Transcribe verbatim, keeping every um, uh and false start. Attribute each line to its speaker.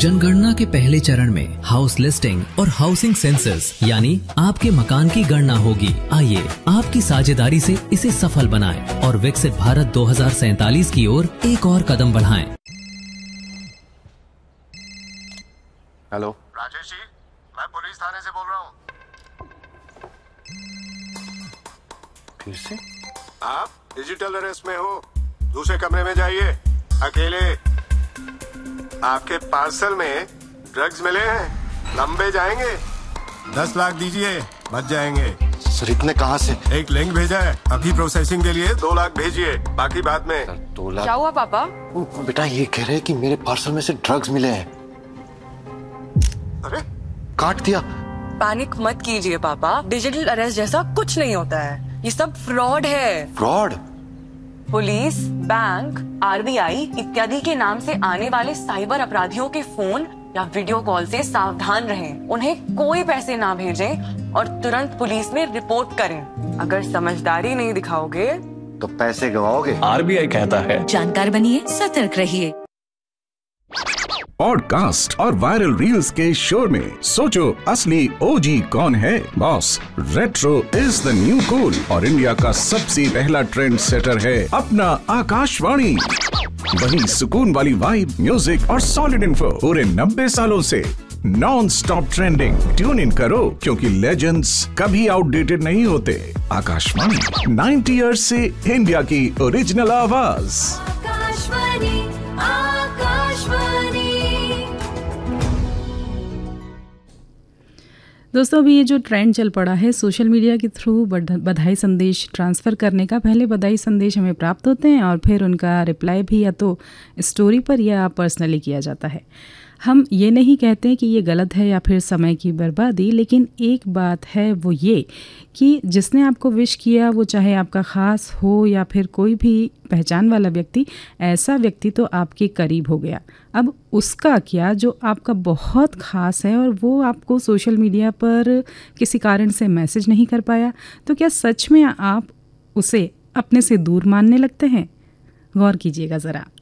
Speaker 1: जनगणना के पहले चरण में हाउस लिस्टिंग और हाउसिंग सेंसस यानी आपके मकान की गणना होगी। आइए आपकी साझेदारी से इसे सफल बनाएं और विकसित भारत दो हज़ार सैंतालीस की ओर एक और कदम बढ़ाएं।
Speaker 2: हेलो
Speaker 3: राजेश जी, मैं पुलिस थाने से बोल रहा हूँ।
Speaker 2: फिर से?
Speaker 3: आप डिजिटल अरेस्ट में हो, दूसरे कमरे में जाइए अकेले। आपके पार्सल में ड्रग्स मिले हैं, लंबे जाएंगे। दस लाख दीजिए, बच जाएंगे।
Speaker 2: सर इतने कहाँ से?
Speaker 3: एक लिंक भेजा है, अभी प्रोसेसिंग के लिए दो लाख भेजिए, बाकी बाद में।
Speaker 2: सर दो लाख?
Speaker 4: क्या हुआ पापा?
Speaker 2: ओ, बेटा ये कह रहे हैं कि मेरे पार्सल में से ड्रग्स मिले हैं।
Speaker 3: अरे
Speaker 2: काट दिया।
Speaker 4: पैनिक मत कीजिए पापा, डिजिटल अरेस्ट जैसा कुछ नहीं होता है, ये सब फ्रॉड है।
Speaker 2: फ्रॉड?
Speaker 4: पुलिस, बैंक, आरबीआई इत्यादि के नाम से आने वाले साइबर अपराधियों के फोन या वीडियो कॉल से सावधान रहें। उन्हें कोई पैसे ना भेजें और तुरंत पुलिस में रिपोर्ट करें। अगर समझदारी नहीं दिखाओगे
Speaker 2: तो पैसे गवाओगे।
Speaker 5: आरबीआई कहता है
Speaker 6: जानकार बनिए, सतर्क रहिए।
Speaker 7: पॉडकास्ट और वायरल रील्स के शोर में सोचो असली ओजी कौन है? Boss, retro is the new cool और इंडिया का सबसे पहला ट्रेंड सेटर है अपना आकाशवाणी। वही सुकून वाली वाइब, म्यूजिक और सॉलिड इन्फो पूरे नब्बे सालों से non stop trending. Tune in करो क्योंकि लेजेंड्स कभी आउटडेटेड नहीं होते। आकाशवाणी नाइन्टी इयर्स से इंडिया की ओरिजिनल आवाज।
Speaker 6: आकाशवाणी, आकाशवाणी।
Speaker 8: दोस्तों, अभी ये जो ट्रेंड चल पड़ा है सोशल मीडिया के थ्रू बधाई संदेश ट्रांसफ़र करने का, पहले बधाई संदेश हमें प्राप्त होते हैं और फिर उनका रिप्लाई भी या तो स्टोरी पर या पर्सनली किया जाता है। हम ये नहीं कहते कि ये गलत है या फिर समय की बर्बादी, लेकिन एक बात है वो ये कि जिसने आपको विश किया वो चाहे आपका ख़ास हो या फिर कोई भी पहचान वाला व्यक्ति, ऐसा व्यक्ति तो आपके करीब हो गया। अब उसका क्या जो आपका बहुत ख़ास है और वो आपको सोशल मीडिया पर किसी कारण से मैसेज नहीं कर पाया, तो क्या सच में आप उसे अपने से दूर मानने लगते हैं? गौर कीजिएगा ज़रा।